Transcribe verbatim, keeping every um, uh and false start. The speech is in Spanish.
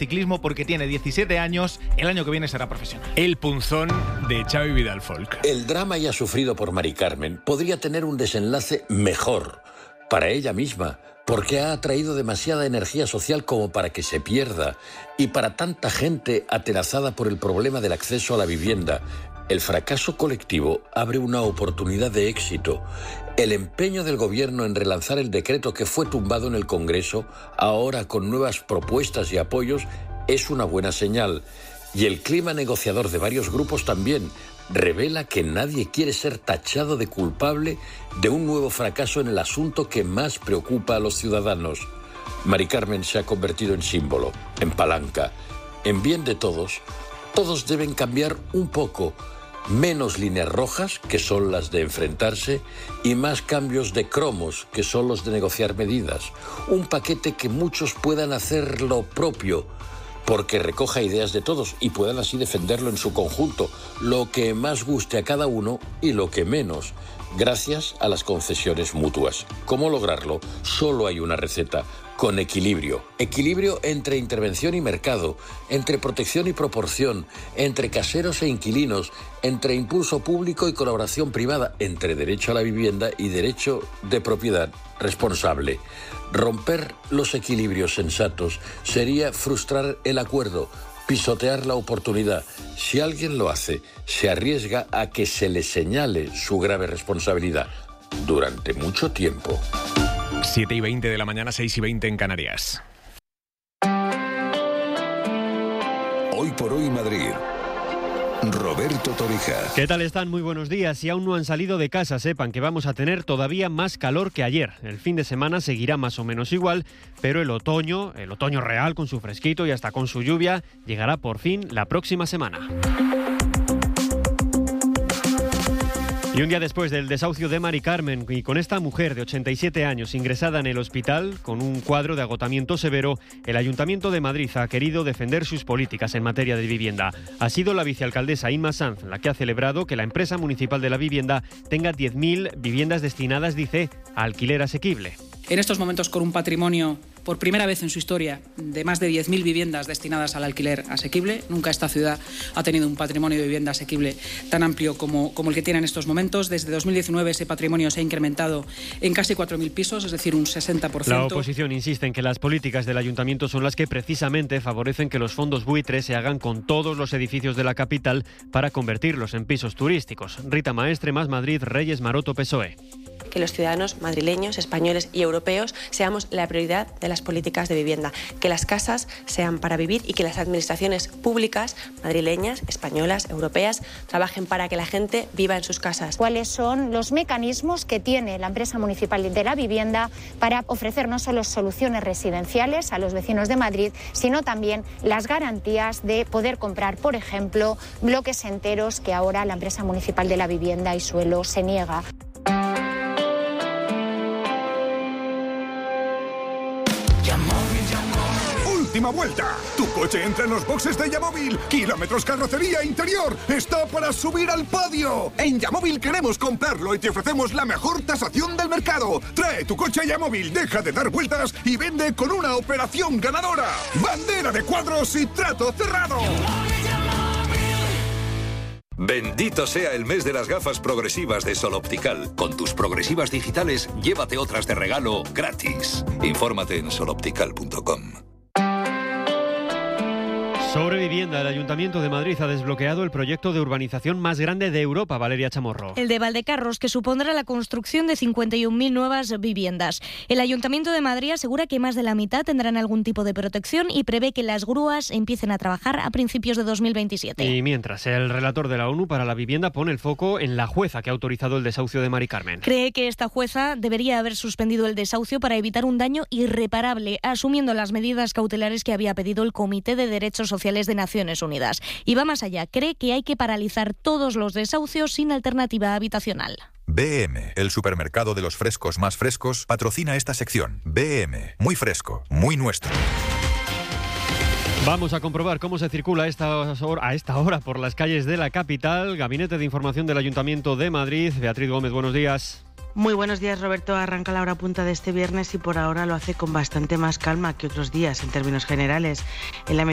ciclismo porque tiene diecisiete años, el año que viene será profesional. El punzón de Xavi Vidal Folk. El drama ya sufrido por Mari Carmen podría tener un desenlace mejor para ella misma, porque ha atraído demasiada energía social como para que se pierda, y para tanta gente atenazada por el problema del acceso a la vivienda. El fracaso colectivo abre una oportunidad de éxito. El empeño del gobierno en relanzar el decreto que fue tumbado en el Congreso, ahora con nuevas propuestas y apoyos, es una buena señal. Y el clima negociador de varios grupos también revela que nadie quiere ser tachado de culpable de un nuevo fracaso en el asunto que más preocupa a los ciudadanos. Mari Carmen se ha convertido en símbolo, en palanca, en bien de todos. Todos deben cambiar un poco. Menos líneas rojas, que son las de enfrentarse, y más cambios de cromos, que son los de negociar medidas. Un paquete que muchos puedan hacer lo propio, porque recoja ideas de todos y puedan así defenderlo en su conjunto, lo que más guste a cada uno y lo que menos, gracias a las concesiones mutuas. ¿Cómo lograrlo? Solo hay una receta: con equilibrio. Equilibrio entre intervención y mercado, entre protección y proporción, entre caseros e inquilinos, entre impulso público y colaboración privada, entre derecho a la vivienda y derecho de propiedad responsable. Romper los equilibrios sensatos sería frustrar el acuerdo, pisotear la oportunidad. Si alguien lo hace, se arriesga a que se le señale su grave responsabilidad durante mucho tiempo. siete y veinte de la mañana, seis y veinte en Canarias. Hoy por hoy Madrid. Roberto Torija. ¿Qué tal están? Muy buenos días. Si aún no han salido de casa, sepan que vamos a tener todavía más calor que ayer. El fin de semana seguirá más o menos igual, pero el otoño, el otoño real con su fresquito y hasta con su lluvia, llegará por fin la próxima semana. Y un día después del desahucio de Mari Carmen y con esta mujer de ochenta y siete años ingresada en el hospital con un cuadro de agotamiento severo, el Ayuntamiento de Madrid ha querido defender sus políticas en materia de vivienda. Ha sido la vicealcaldesa Inma Sanz la que ha celebrado que la empresa municipal de la vivienda tenga diez mil viviendas destinadas, dice, a alquiler asequible. En estos momentos, con un patrimonio, por primera vez en su historia, de más de diez mil viviendas destinadas al alquiler asequible. Nunca esta ciudad ha tenido un patrimonio de vivienda asequible tan amplio como, como el que tiene en estos momentos. Desde dos mil diecinueve ese patrimonio se ha incrementado en casi cuatro mil pisos, es decir, un sesenta por ciento. La oposición insiste en que las políticas del ayuntamiento son las que precisamente favorecen que los fondos buitres se hagan con todos los edificios de la capital para convertirlos en pisos turísticos. Rita Maestre, Más Madrid, Reyes Maroto, P S O E. Que los ciudadanos madrileños, españoles y europeos seamos la prioridad de las políticas de vivienda, que las casas sean para vivir y que las administraciones públicas madrileñas, españolas, europeas trabajen para que la gente viva en sus casas. ¿Cuáles son los mecanismos que tiene la empresa municipal de la vivienda para ofrecer no solo soluciones residenciales a los vecinos de Madrid, sino también las garantías de poder comprar, por ejemplo, bloques enteros que ahora la empresa municipal de la vivienda y suelo se niega? Última vuelta. Tu coche entra en los boxes de Yamóvil. Kilómetros, carrocería, interior. Está para subir al podio. En Yamóvil queremos comprarlo y te ofrecemos la mejor tasación del mercado. Trae tu coche a Yamóvil, deja de dar vueltas y vende con una operación ganadora. Bandera de cuadros y trato cerrado. Bendito sea el mes de las gafas progresivas de Sol Optical. Con tus progresivas digitales, llévate otras de regalo gratis. Infórmate en sol optical punto com. Sobre vivienda, el Ayuntamiento de Madrid ha desbloqueado el proyecto de urbanización más grande de Europa, Valeria Chamorro. El de Valdecarros, que supondrá la construcción de cincuenta y un mil nuevas viviendas. El Ayuntamiento de Madrid asegura que más de la mitad tendrán algún tipo de protección y prevé que las grúas empiecen a trabajar a principios de dos mil veintisiete. Y mientras, el relator de la ONU para la vivienda pone el foco en la jueza que ha autorizado el desahucio de Mari Carmen. Cree que esta jueza debería haber suspendido el desahucio para evitar un daño irreparable, asumiendo las medidas cautelares que había pedido el Comité de Derechos Sociales de Naciones Unidas. Y va más allá, cree que hay que paralizar todos los desahucios sin alternativa habitacional. B M, el supermercado de los frescos más frescos, patrocina esta sección. B M, muy fresco, muy nuestro. Vamos a comprobar cómo se circula a esta hora, a esta hora por las calles de la capital. Gabinete de Información del Ayuntamiento de Madrid. Beatriz Gómez, buenos días. Muy buenos días, Roberto. Arranca la hora punta de este viernes y por ahora lo hace con bastante más calma que otros días en términos generales. En la